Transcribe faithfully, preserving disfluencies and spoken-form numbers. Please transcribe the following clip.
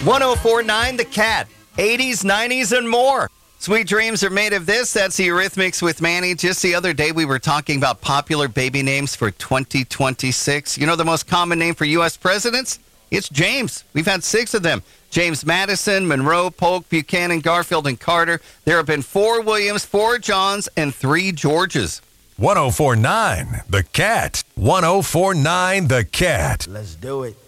one oh four point nine The Cat. eighties, nineties, and more. Sweet dreams are made of this. That's the Eurythmics with Manny. Just the other day, we were talking about popular baby names for twenty twenty-six. You know the most common name for U S presidents? It's James. We've had six of them. James Madison, Monroe, Polk, Buchanan, Garfield, and Carter. There have been four Williams, four Johns, and three Georges. one oh four point nine The Cat. one oh four point nine The Cat. Let's do it.